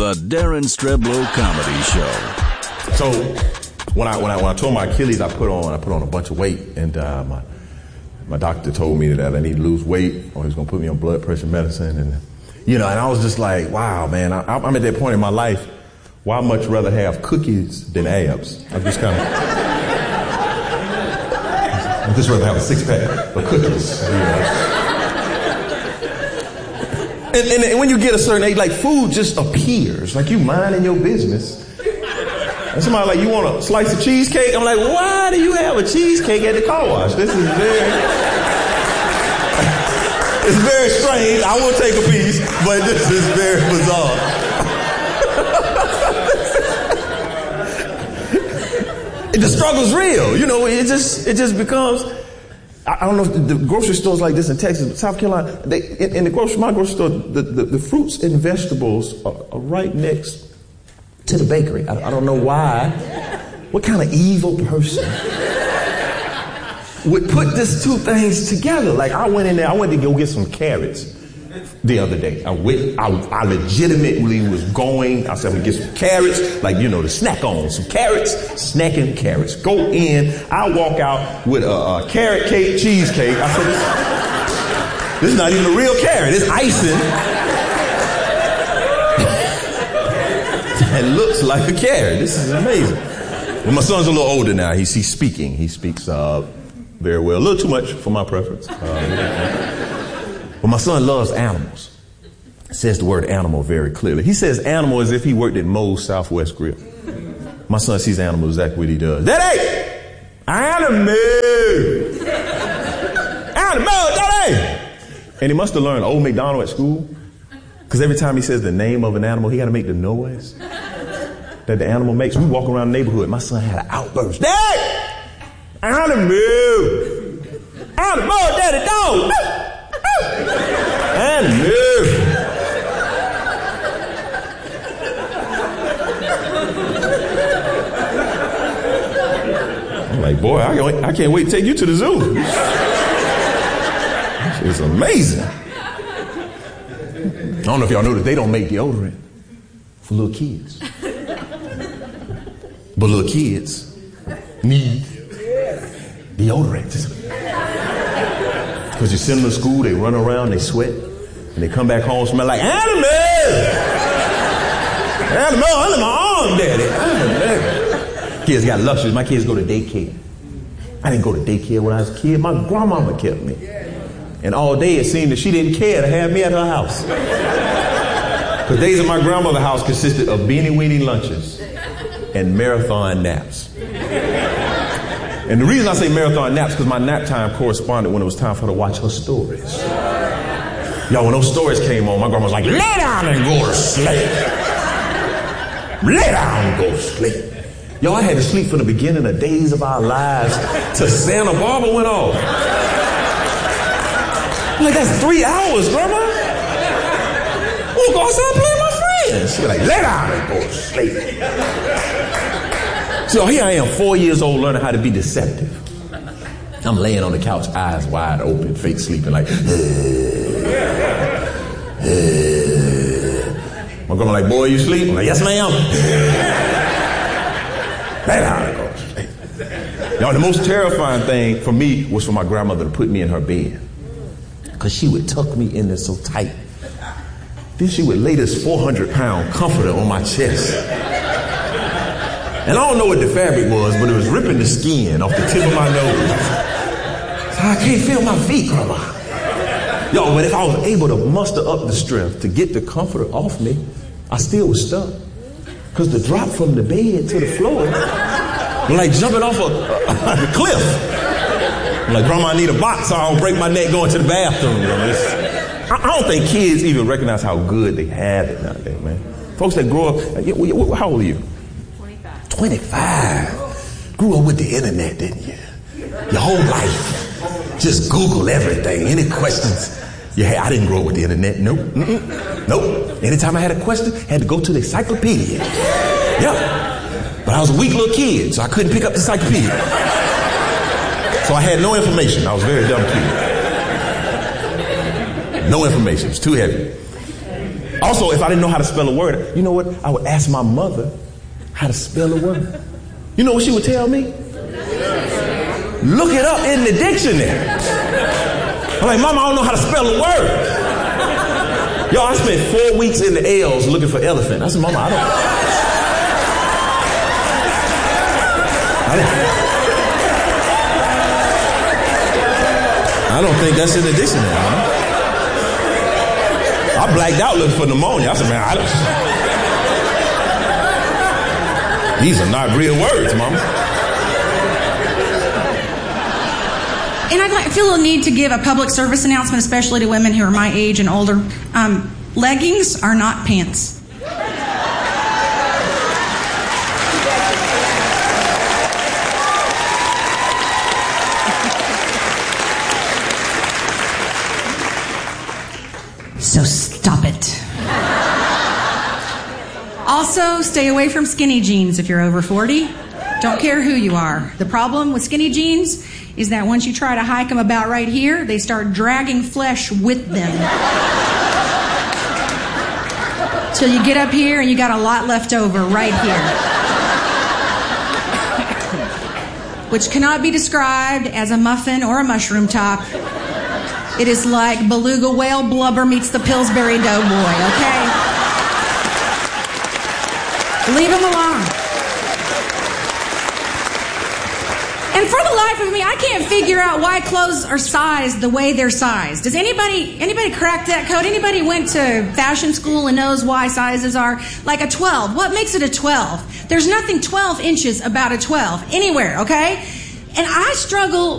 The Darren Streblow Comedy Show. So when I tore my Achilles, I put on a bunch of weight, and my doctor told me that I need to lose weight, or he was gonna put me on blood pressure medicine, and and I was just like, wow, man, I'm at that point in my life where I'd much rather have cookies than abs. I'd just rather have a six-pack of cookies. And when you get a certain age, like, food just appears, like you minding your business. And somebody like, you want a slice of cheesecake? I'm like, why do you have a cheesecake at the car wash? This is it's very strange. I will take a piece, but this is very bizarre. The struggle's real. It just becomes, I don't know if the grocery stores like this in Texas, but South Carolina, in my grocery store, the fruits and vegetables are right next to the bakery. I don't know why. What kind of evil person would put these two things together? Like, I went to go get some carrots the other day. I legitimately was going. I said, I'm gonna get some carrots, like, to snack on some carrots, snacking carrots. Go in. I walk out with a carrot cake, cheesecake. I said, this is not even a real carrot. It's icing. And looks like a carrot. This is amazing. Well, my son's a little older now. He's speaking. He speaks very well. A little too much for my preference. But my son loves animals. Says the word animal very clearly. He says animal as if he worked at Moe's Southwest Grill. My son sees animals exactly what he does. Daddy! Animal! Animal, Daddy! And he must have learned Old MacDonald at school. Because every time he says the name of an animal, he got to make the noise that the animal makes. We walk around the neighborhood. My son had an outburst. Daddy! Animal! Animal, Daddy, dog! Animal! I'm like, boy, I can't wait to take you to the zoo. It's amazing. I don't know if y'all know that they don't make deodorant for little kids. But little kids need deodorant. Because you send them to school, they run around, they sweat, and they come back home smell like animal! Animal under my arm, Daddy. Animal. Kids got luxuries. My kids go to daycare. I didn't go to daycare when I was a kid. My grandmama kept me. And all day it seemed that she didn't care to have me at her house. The days at my grandmother's house consisted of beanie-weenie lunches and marathon naps. And the reason I say marathon naps is because my nap time corresponded when it was time for her to watch her stories. Y'all, when those stories came on, my grandma was like, lay down and go to sleep. Lay down and go to sleep. Y'all, I had to sleep from the beginning of Days of Our Lives till Santa Barbara went off. I'm like, that's 3 hours, Grandma. We'll go outside and play with my friends. She's like, lay down and go to sleep. So here I am, 4 years old, learning how to be deceptive. I'm laying on the couch, eyes wide open, fake sleeping, like, My grandma like, boy, you sleep? I'm like, yes, ma'am. Lay down and go to sleep. Now, the most terrifying thing for me was for my grandmother to put me in her bed. Because she would tuck me in there so tight. Then she would lay this 400-pound comforter on my chest. And I don't know what the fabric was, but it was ripping the skin off the tip of my nose. So I can't feel my feet, Grandma. Yo, but if I was able to muster up the strength to get the comforter off me, I still was stuck. Because the drop from the bed to the floor was like jumping off a cliff. I'm like, Grandma, I need a box so I don't break my neck going to the bathroom. I don't think kids even recognize how good they have it nowadays, man. Folks that grow up, how old are you? 25. Grew up with the internet, didn't you? Your whole life. Just Google everything. Any questions you had? I didn't grow up with the internet. Nope. Nope. Anytime I had a question, I had to go to the encyclopedia. Yep. But I was a weak little kid, so I couldn't pick up the encyclopedia. So I had no information. I was a very dumb kid. No information. It was too heavy. Also, if I didn't know how to spell a word, you know what? I would ask my mother how to spell a word. You know what she would tell me? Look it up in the dictionary. I'm like, Mama, I don't know how to spell a word. Yo, I spent 4 weeks in the L's looking for elephant. I said, Mama, I don't think that's in the dictionary, Mama. I blacked out looking for pneumonia. I said, man, these are not real words, Mama. And I feel a need to give a public service announcement, especially to women who are my age and older. Leggings are not pants. So stop it. Also, stay away from skinny jeans if you're over 40. Don't care who you are. The problem with skinny jeans is that once you try to hike them about right here, they start dragging flesh with them. Till you get up here and you got a lot left over right here. Which cannot be described as a muffin or a mushroom top. It is like beluga whale blubber meets the Pillsbury Doughboy, okay? Leave them alone. And for the life of me, I can't figure out why clothes are sized the way they're sized. Does anybody crack that code? Anybody went to fashion school and knows why sizes are like a 12? What makes it a 12? There's nothing 12 inches about a 12 anywhere, okay? And I struggle